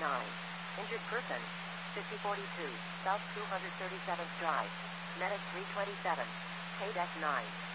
9. Injured person. 5042, South 237th Drive. Medic 327. KDEC 9.